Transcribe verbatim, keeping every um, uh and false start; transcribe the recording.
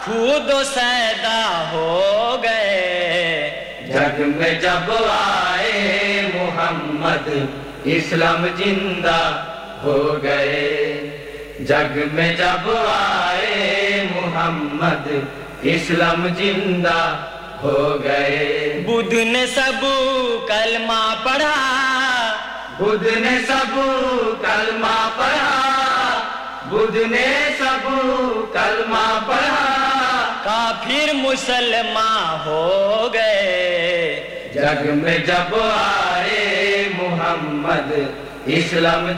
खुद सैदा हो गए। जग में जब आए मोहम्मद इस्लाम जिंदा हो गए। जग में जब आए मोहम्मद इस्लाम जिंदा हो गए। बुद्ध ने सब कलमा पढ़ा, बुद्ध ने सब कलमा पढ़ा, बुद्ध ने सब कलमा पढ़ा, काफिर मुसलमान हो गए। जग में जब आए मोहम्मद इस्लाम